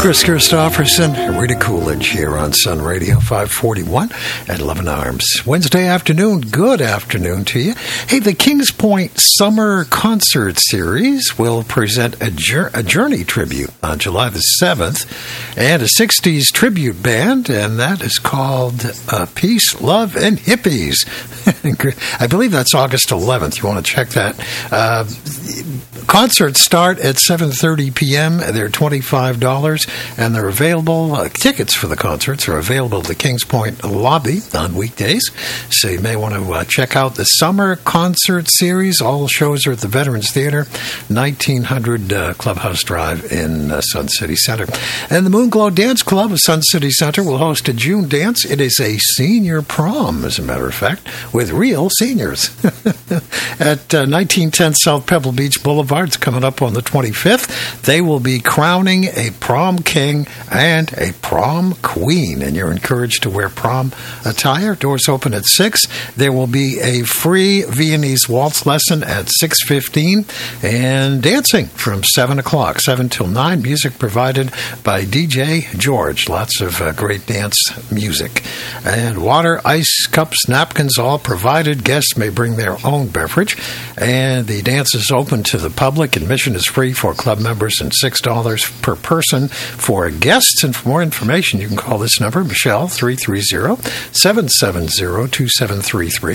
Chris Christopherson, Rita Coolidge here on Sun Radio 541 at 11 Arms. Wednesday afternoon, good afternoon to you. Hey, the Kings Point Summer Concert Series will present a Journey tribute on July the 7th and a 60s tribute band, and that is called Peace, Love, and Hippies. I believe that's August 11th. You want to check that. Concerts start at 7:30 p.m. They're $25, and they're available. Tickets for the concerts are available at the Kings Point lobby on weekdays. So you may want to check out the Summer Concert Series. All shows are at the Veterans Theater, 1900 Clubhouse Drive in Sun City Center. And the Moonglow Dance Club of Sun City Center will host a June dance. It is a senior prom, as a matter of fact, with real seniors at 1910 South Pebble Beach Boulevard. It's coming up on the 25th. They will be crowning a prom king and a prom queen, and you're encouraged to wear prom attire. Doors open at 6. There will be a free Viennese waltz lesson at 6:15 and dancing from 7 o'clock, 7 till 9. Music provided by DJ George. Lots of great dance music. And water, ice, cups, napkins, all provided. Guests may bring their own beverage. And the dance is open to the public. Admission is free for club members and $6 per person for guests. And for more information, you can call this number, Michelle, 330-770-2733,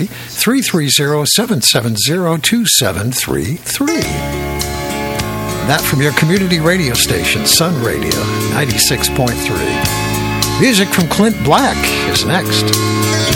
330-770-2733. That from your community radio station, Sun Radio 96.3. Music from Clint Black is next.